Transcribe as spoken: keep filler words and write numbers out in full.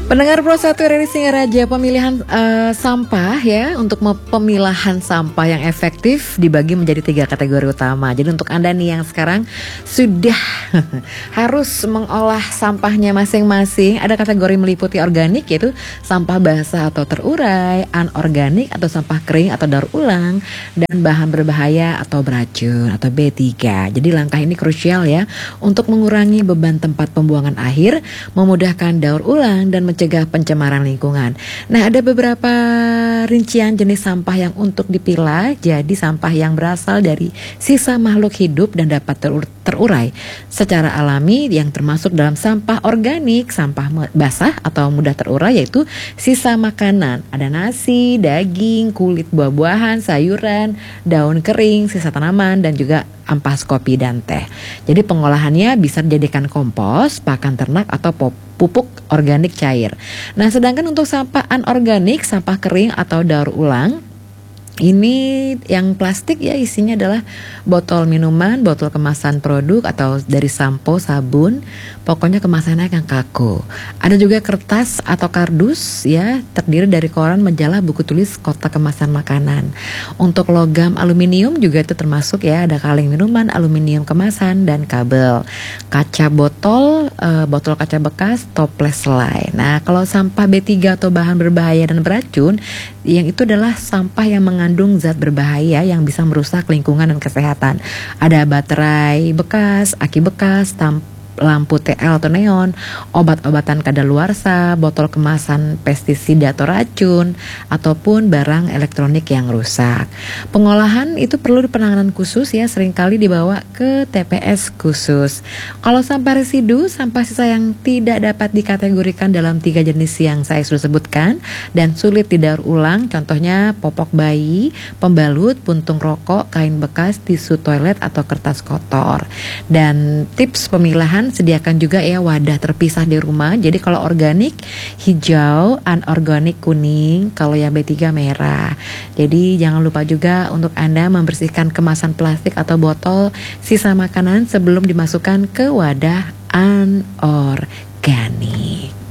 Pendengar Pro satu R R I Singaraja, pemilihan uh, sampah ya, untuk pemilahan sampah yang efektif dibagi menjadi tiga kategori utama. Jadi untuk Anda nih yang sekarang sudah harus mengolah sampahnya masing-masing, ada kategori meliputi organik, yaitu sampah basah atau terurai, anorganik atau sampah kering atau daur ulang, dan bahan berbahaya atau beracun atau B tiga. Jadi langkah ini krusial ya untuk mengurangi beban tempat pembuangan akhir, memudahkan daur ulang, dan mencegah pencemaran lingkungan. Nah, ada beberapa rincian jenis sampah yang untuk dipilah. Jadi sampah yang berasal dari sisa makhluk hidup dan dapat terur- terurai secara alami yang termasuk dalam sampah organik, sampah basah atau mudah terurai yaitu sisa makanan. Ada nasi, daging, kulit buah-buahan, sayuran, daun kering, sisa tanaman, dan juga ampas kopi dan teh. Jadi pengolahannya bisa dijadikan kompos, pakan ternak, atau pop pupuk organik cair. Nah, sedangkan untuk sampah anorganik, sampah kering atau daur ulang, ini yang plastik ya, isinya adalah botol minuman, botol kemasan produk atau dari sampo, sabun, pokoknya kemasannya yang kaku. Ada juga kertas atau kardus ya, terdiri dari koran, majalah, buku tulis, kotak kemasan makanan. Untuk logam aluminium juga itu termasuk ya, ada kaleng minuman, aluminium kemasan, dan kabel. Kaca botol, e, botol kaca bekas, toples selai. Nah, kalau sampah B tiga atau bahan berbahaya dan beracun, yang itu adalah sampah yang mengandung zat berbahaya yang bisa merusak lingkungan dan kesehatan. Ada baterai bekas, aki bekas, tam- lampu T L atau neon, obat-obatan kadaluarsa, botol kemasan pestisida atau racun, ataupun barang elektronik yang rusak. Pengolahan itu perlu penanganan khusus ya, seringkali dibawa ke T P S khusus. Kalau sampah residu, sampah sisa yang tidak dapat dikategorikan dalam tiga jenis yang saya sudah sebutkan dan sulit didaur ulang, contohnya popok bayi, pembalut, puntung rokok, kain bekas, tisu toilet, atau kertas kotor. Dan tips pemilahan, sediakan juga ya wadah terpisah di rumah. Jadi kalau organik hijau, anorganik kuning, kalau yang B tiga merah. Jadi jangan lupa juga untuk Anda membersihkan kemasan plastik atau botol sisa makanan sebelum dimasukkan ke wadah anorganik.